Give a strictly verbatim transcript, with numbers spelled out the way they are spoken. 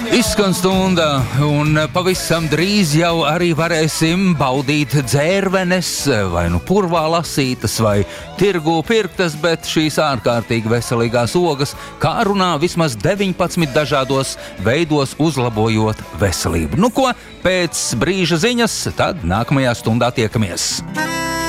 Izskan stunda, un pavisam drīz jau arī varēsim baudīt dzērvenes, vai nu purvā lasītas, vai tirgū pirktas, bet šīs ārkārtīgi veselīgās ogas, kā runā vismaz deviņpadsmit dažādos veidos uzlabojot veselību. Nu ko, pēc brīža ziņas, tad nākamajā stundā tiekamies.